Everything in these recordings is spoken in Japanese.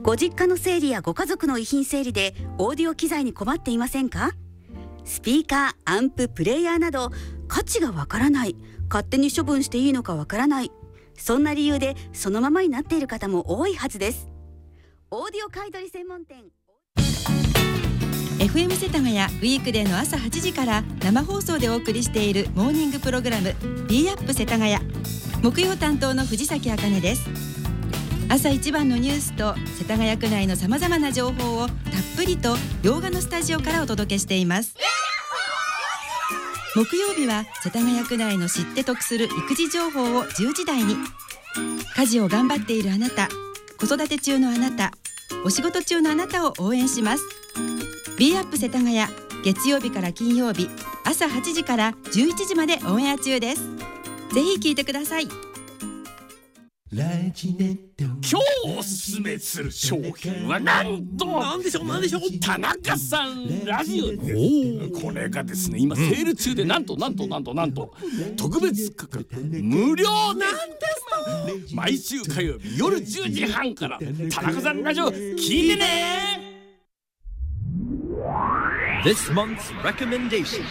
ご実家の整理やご家族の遺品整理でオーディオ機材に困っていませんか？スピーカー、アンプ、プレイヤーなど価値がわからない、勝手に処分していいのかわからない、そんな理由でそのままになっている方も多いはずです。オーディオ買取専門店 FM 世田谷ウィークデーの朝8時から生放送でお送りしているモーニングプログラム B アップ世田谷、木曜担当の藤崎茜です。朝一番のニュースと世田谷区内のさまざまな情報をたっぷりと洋画のスタジオからお届けしています。木曜日は世田谷区内の知って得する育児情報を10時台に。家事を頑張っているあなた、子育て中のあなた、お仕事中のあなたを応援します。 B アップ世田谷、月曜日から金曜日朝8時から11時までオンエア中です。ぜひ聞いてください。 今日おすすめする商品はなんでしょう田中さんラジオです。これがですね、今セール中でなんと特別価格無料なんですと。毎週火曜日夜10時半から田中さんラジオ聞いてね。 This month's recommendation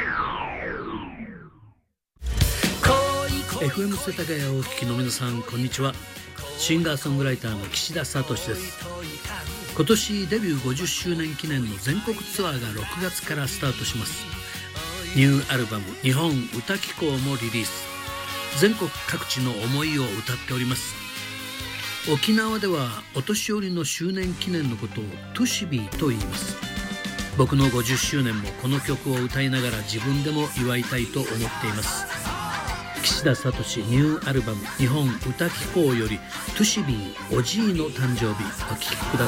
FM 世田谷をお聞きの皆さん、こんにちは。シンガーソングライターの岸田聡です。今年デビュー50周年記念の全国ツアーが6月からスタートします。ニューアルバム日本歌機構もリリース。全国各地の思いを歌っております。沖縄ではお年寄りの周年記念のことをトゥシビーと言います。僕の50周年もこの曲を歌いながら自分でも祝いたいと思っています。岸田聡ニューアルバム日本歌機構よりトゥシビーおじいの誕生日、お聴きください。